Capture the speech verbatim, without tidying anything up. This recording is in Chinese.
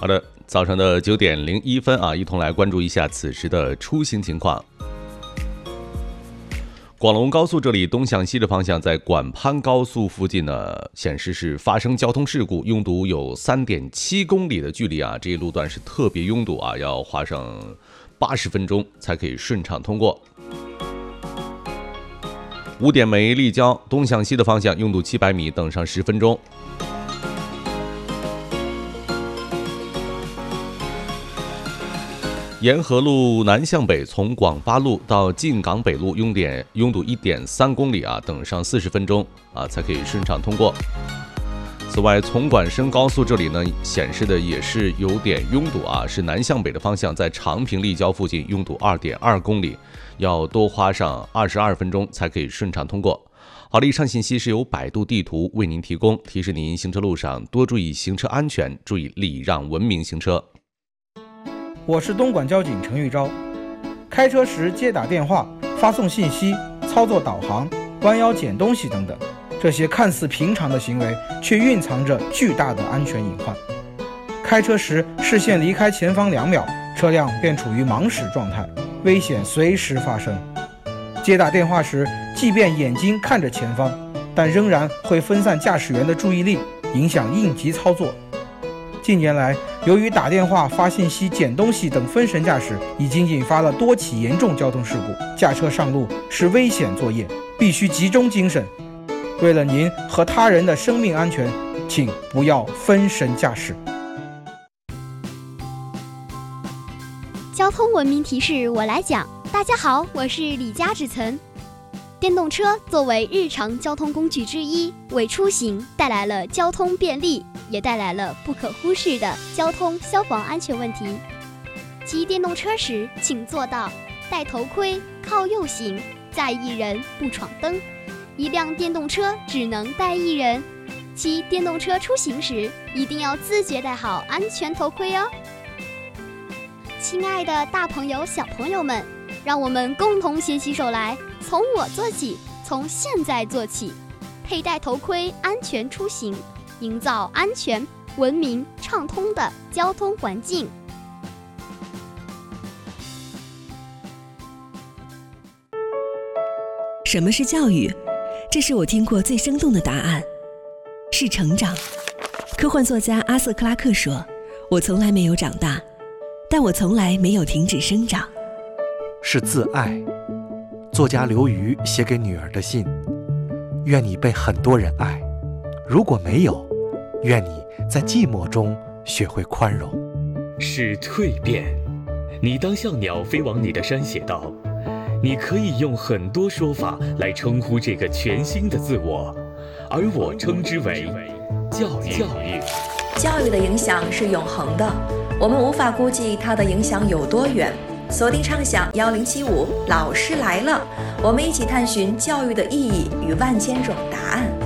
好的，早上的九点零一分啊，一同来关注一下此时的出行情况。广龙高速这里东向西的方向，在广潘高速附近呢，显示是发生交通事故，拥堵有 三点七公里的距离啊，这一路段是特别拥堵啊，要花上八十分钟才可以顺畅通过。五点梅立交东向西的方向拥堵七百米，等上十分钟。沿河路南向北，从广发路到晋港北路拥点拥堵 一点三公里啊，等上四十分钟啊才可以顺畅通过。此外，从广深高速这里呢，显示的也是有点拥堵啊，是南向北的方向，在长平立交附近拥堵 二点二公里，要多花上二十二分钟才可以顺畅通过。好的，以上信息是由百度地图为您提供，提示您行车路上多注意行车安全，注意礼让文明行车。 我是东莞交警陈玉昭。开车时接打电话、发送信息、操作导航、弯腰捡东西等等，这些看似平常的行为，却蕴藏着巨大的安全隐患。开车时视线离开前方两秒，车辆便处于盲驶状态，危险随时发生。接打电话时，即便眼睛看着前方，但仍然会分散驾驶员的注意力，影响应急操作。近年来，由于打电话、发信息、捡东西等分神驾驶，已经引发了多起严重交通事故。驾车上路是危险作业，必须集中精神。为了您和他人的生命安全，请不要分神驾驶。 交通文明提示我来讲。大家好，我是李佳芷岑。电动车作为日常交通工具之一，为出行带来了交通便利，也带来了不可忽视的交通消防安全问题。骑电动车时，请做到戴头盔、靠右行，载一人不闯灯。一辆电动车只能带一人。骑电动车出行时，一定要自觉戴好安全头盔哦。亲爱的大朋友、小朋友们，让我们共同携起手来，从我做起，从现在做起，佩戴头盔，安全出行，营造安全、文明、畅通的交通环境。 什么是教育？这是我听过最生动的答案，是成长。科幻作家阿瑟·克拉克说：“我从来没有长大，但我从来没有停止生长。” 是自爱。作家刘瑜写给女儿的信：愿你被很多人爱，如果没有，愿你在寂寞中学会宽容。 是蜕变。你当像鸟飞往你的山写道，你可以用很多说法来称呼这个全新的自我，而我称之为教育。教育教育的影响是永恒的，我们无法估计它的影响有多远。锁定畅想幺零七五，老师来了，我们一起探寻教育的意义与万千种答案。